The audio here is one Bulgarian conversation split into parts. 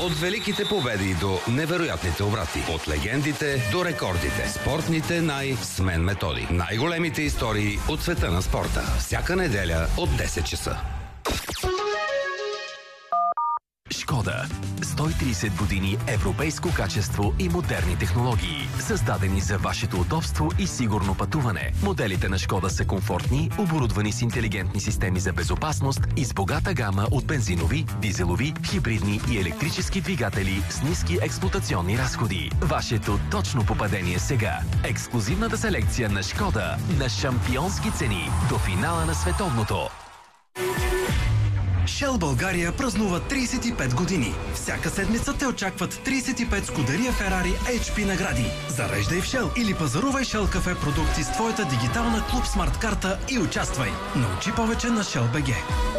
От великите победи до невероятните обрати. От легендите до рекордите. Спортните с Мен Методи. Най-големите истории от света на спорта. Всяка неделя от 10 часа. Шкода. 130 години европейско качество и модерни технологии. Създадени за вашето удобство и сигурно пътуване. Моделите на Шкода са комфортни, оборудвани с интелигентни системи за безопасност и с богата гама от бензинови, дизелови, хибридни и електрически двигатели с ниски експлоатационни разходи. Вашето точно попадение сега. Ексклузивната селекция на Шкода на шампионски цени до финала на световното. Shell България празнува 35 години. Всяка седмица те очакват 35 Скудерия Ферари HP награди. Зареждай в Shell или пазарувай Shell кафе продукти с твоята дигитална Клуб Смарт карта и участвай. Научи повече на Shell BG.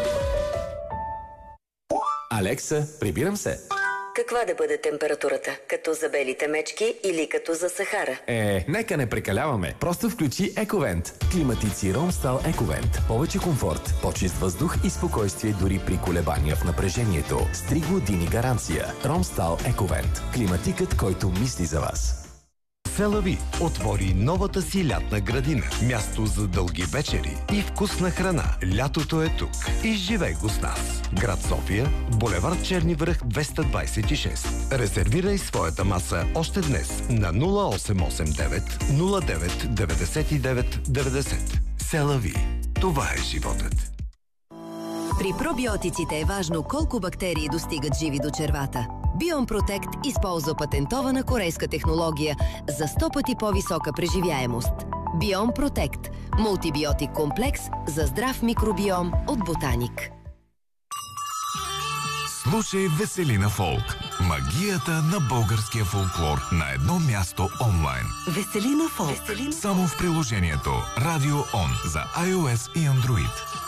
Алекса, прибирам се. Каква да бъде температурата? Като за белите мечки или като за Сахара? Нека не прекаляваме. Просто включи Ековент. Климатици Ромстал Ековент. Повече комфорт, по-чист въздух и спокойствие дори при колебания в напрежението. С 3 години гаранция. Ромстал Ековент. Климатикът, който мисли за вас. Селави отвори новата си лятна градина. Място за дълги вечери и вкусна храна. Лятото е тук. Изживей го с нас. Град София, булевард Черни връх 226. Резервирай своята маса още днес на 0889 09 99 90. Селави. Това е животът. При пробиотиците е важно колко бактерии достигат живи до червата. Биом Протект използва патентована корейска технология за 100 пъти по-висока преживяемост. Биом Протект – мултибиотик комплекс за здрав микробиом от Ботаник. Слушай Веселина Фолк. Магията на българския фолклор на едно място онлайн. Веселина Фолк. Само в приложението Радио Он за iOS и Android.